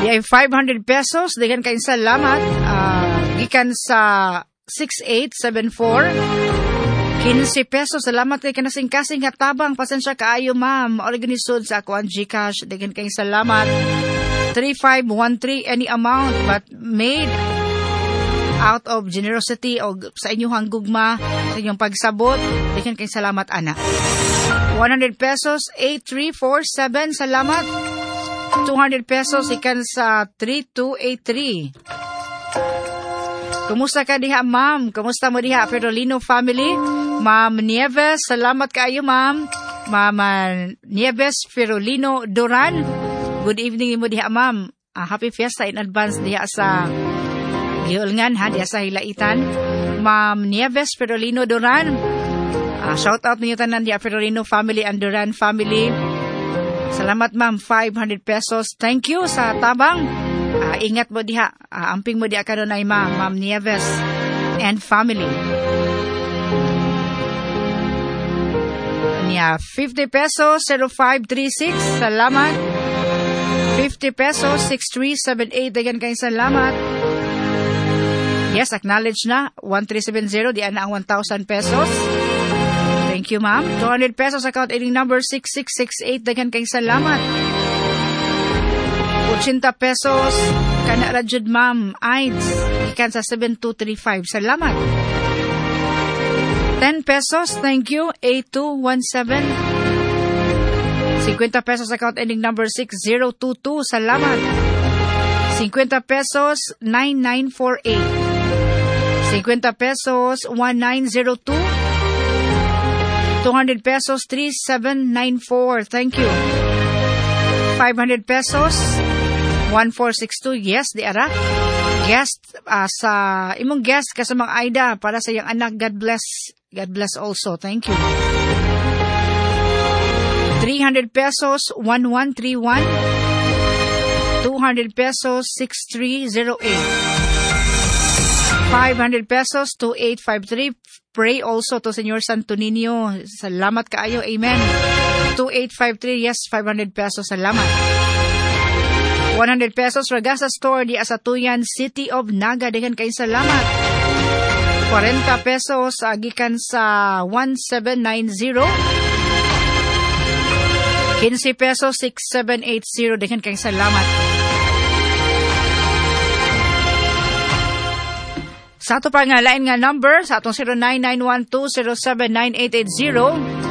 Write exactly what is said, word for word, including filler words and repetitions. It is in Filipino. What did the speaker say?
Di ay five hundred pesos. Digan kayo salamat. Uh, gikan sa six eight seven four. fifteen pesos. Salamat kay kanasing kasing hatabang. Pasensya kaayo ma'am. Organisod sa ako ang Gcash. Digan kayo salamat. three five one three any amount but made out of generosity o sa inyong gugma, sa inyong pagsabot. Digan kayo salamat ana. one hundred pesos. eight three four seven. Salamat. two hundred pesos ikan sa three two eight three. Kumusta ka diha, ma'am? Kumusta mo diha, Ferolino family? Ma'am Nieves, salamat kaayo, ma'am. Ma'am Nieves Ferolino Duran. Good evening mo diha, ma'am. Uh, happy fiesta in advance diha sa Giulngan, ha, diha sa Hilaitan. Ma'am Nieves Ferolino Duran. Uh, shout out ninyo tanan diha, Ferolino family and Duran family. Salamat ma'am, five hundred pesos. Thank you sa tabang. Uh, ingat mo diha. Uh, amping mo diha kanunay ma'am, Ma'am Nieves and family. Niya, fifty pesos, zero five three six. Salamat. fifty pesos, six three seven eight. Dagan kayong salamat. Yes, acknowledge na. one three seven zero. Diyan na ang one thousand pesos. Thank you, ma'am. two hundred pesos account ending number six six six eight. Dagan kayong salamat. eighty pesos. Kana rajud, ma'am. Aids. Ikan sa seven two three five. Salamat. ten pesos. Thank you. eight two one seven. fifty pesos account ending number six zero two two. Salamat. fifty pesos. nine nine four eight. fifty pesos. one nine zero two. two hundred pesos, three seven nine four. Thank you. five hundred pesos, one four six two. Yes, di ara. Guest uh, sa imong guest kasamang Aida para sa iyang anak. God bless. God bless also. Thank you. three hundred pesos, one one three one. two hundred pesos, six three zero eight. five hundred pesos, two eight five three. Pray also to Senyor Santo Niño. Salamat kaayo. Amen. two eight five three. Yes, five hundred pesos. Salamat. one hundred pesos. Ragasa Store di Asatuyan, City of Naga. Dekan kayo salamat. forty pesos. Agikan sa one seven nine zero. fifteen pesos. six seven eight zero. Dekan kayo salamat. Sa ato pa nga lain nga number sa atong zero nine nine one two zero seven nine eight eight zero.